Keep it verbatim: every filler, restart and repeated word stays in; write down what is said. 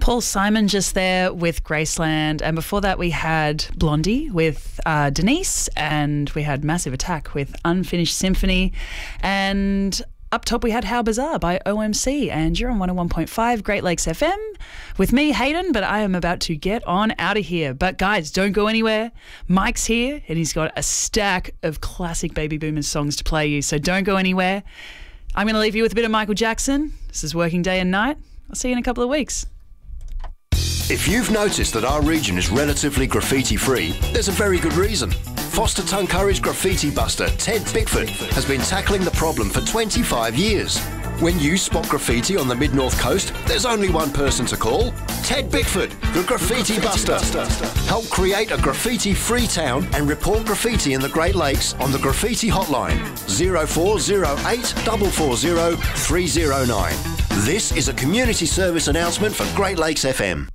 Paul Simon just there with Graceland. And before that, we had Blondie with uh, Denise. And we had Massive Attack with Unfinished Symphony. And up top, we had How Bizarre by O M C. And you're on one oh one point five Great Lakes F M with me, Hayden. But I am about to get on out of here. But guys, don't go anywhere. Mike's here and he's got a stack of classic Baby Boomers songs to play you. So don't go anywhere. I'm going to leave you with a bit of Michael Jackson. This is Working Day and Night. I'll see you in a couple of weeks. If you've noticed that our region is relatively graffiti-free, there's a very good reason. Foster Tuncurry's graffiti buster, Ted Bickford, has been tackling the problem for twenty-five years. When you spot graffiti on the Mid-North Coast, there's only one person to call. Ted Bickford, the Graffiti Buster. Help create a graffiti-free town and report graffiti in the Great Lakes on the Graffiti Hotline, zero four zero eight four four zero three zero nine. This is a community service announcement for Great Lakes F M.